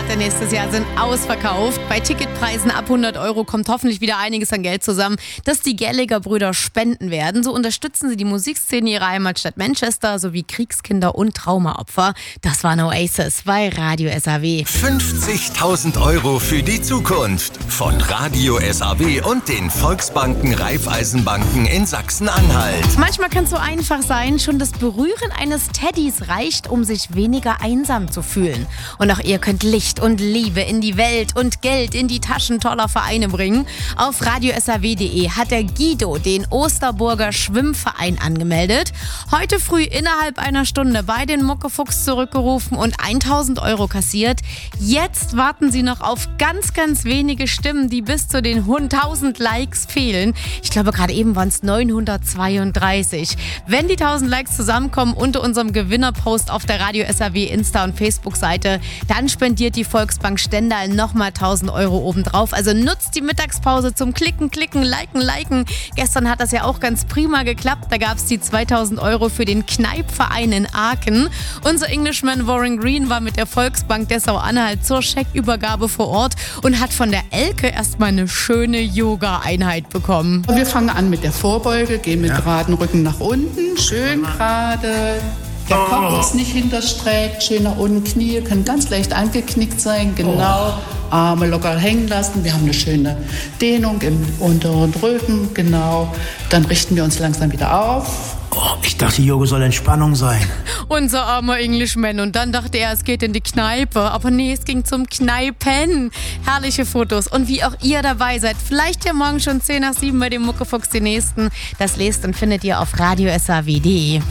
Konzerte nächstes Jahr sind ausverkauft. Bei Ticketpreisen ab 100 € kommt hoffentlich wieder einiges an Geld zusammen, das die Gallagher-Brüder spenden werden. So unterstützen sie die Musikszene ihrer Heimatstadt Manchester sowie Kriegskinder und Traumaopfer. Das waren Oasis bei Radio SAW. 50.000 € für die Zukunft von Radio SAW und den Volksbanken Raiffeisenbanken in Sachsen-Anhalt. Manchmal kann es so einfach sein, schon das Berühren eines Teddys reicht, um sich weniger einsam zu fühlen. Und auch ihr könnt Licht und Liebe in die Welt und Geld in die Taschen toller Vereine bringen. Auf radiosaw.de hat der Guido den Osterburger Schwimmverein angemeldet. Heute früh innerhalb einer Stunde bei den Muckefuchs zurückgerufen und 1.000 € kassiert. Jetzt warten sie noch auf ganz, ganz wenige Stimmen, die bis zu den 1.000 Likes fehlen. Ich glaube, gerade eben waren es 932. Wenn die 1.000 Likes zusammenkommen unter unserem Gewinnerpost auf der Radio SAW Insta- und Facebook-Seite, dann spendiert die Volksbank Stendal nochmal 1.000 € obendrauf. Also nutzt die Mittagspause zum Klicken, liken. Gestern hat das ja auch ganz prima geklappt. Da gab es die 2.000 € für den Kneipverein in Aachen. Unser Englishman Warren Green war mit der Volksbank Dessau-Anhalt zur Scheckübergabe vor Ort und hat von der Elke erstmal eine schöne Yoga-Einheit bekommen. Wir fangen an mit der Vorbeuge, gehen mit geraden Rücken nach unten, schön gerade. Der Kopf ist nicht hinterstreckt, schön nach unten, Knie können ganz leicht angeknickt sein, genau. Arme locker hängen lassen, wir haben eine schöne Dehnung im unteren Rücken, genau. Dann richten wir uns langsam wieder auf. Oh, ich dachte, Yoga soll Entspannung sein. Unser armer Englishman. Und dann dachte er, es geht in die Kneipe. Aber nee, es ging zum Kneipen. Herrliche Fotos. Und wie auch ihr dabei seid, vielleicht ja morgen schon 10 nach 7 bei dem Muckefuchs die nächsten. Das lest und findet ihr auf radiosaw.de.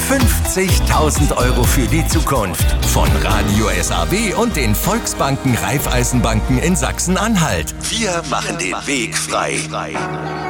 50.000 € für die Zukunft von Radio SAW und den Volksbanken Raiffeisenbanken in Sachsen-Anhalt. Wir machen den Weg frei.